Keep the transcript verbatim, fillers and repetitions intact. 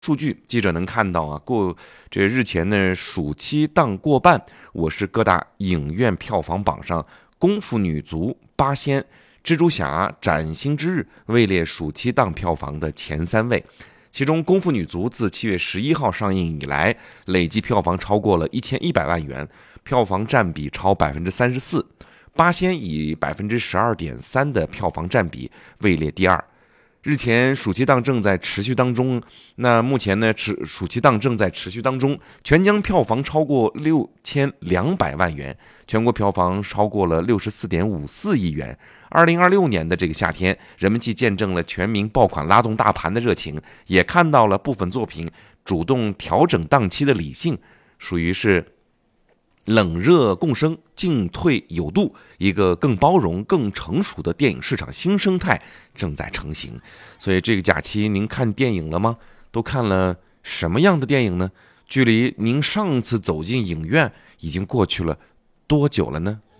数据，记者能看到啊，过这日前呢，暑期档过半，我市各大影院票房榜上，《功夫女足》《八仙》《蜘蛛侠》《崭新之日》位列暑期档票房的前三位。其中，《功夫女足》自七月十一号上映以来，累计票房超过了一千一百万元，票房占比超百分之三十四。《八仙》以百分之十二点三的票房占比位列第二。日前，暑期档正在持续当中。那目前呢，持暑期档正在持续当中，全江票房超过六千两百万元，全国票房超过了六十四点五四亿元。二零二六年的这个夏天，人们既见证了全民爆款拉动大盘的热情，也看到了部分作品主动调整档期的理性，属于是冷热共生，进退有度，一个更包容、更成熟的电影市场新生态正在成型。所以这个假期您看电影了吗？都看了什么样的电影呢？距离您上次走进影院已经过去了多久了呢？